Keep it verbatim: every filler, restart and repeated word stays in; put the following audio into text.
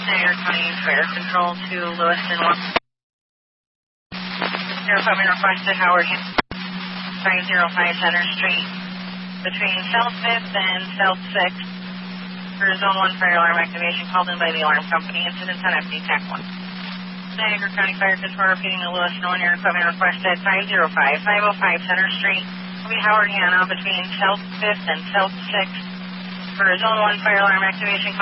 Niagara County Fire Control to Lewiston. Your equipment requested Howard five oh five Center Street between South fifth and South sixth for Zone one fire alarm activation called in by the alarm company. Incident on F D TAC one. Niagara County Fire Control repeating the Lewiston. Your equipment requested five oh five, five oh five Center Street. Will be Howard Hanna between South fifth and South sixth for Zone one fire alarm activation.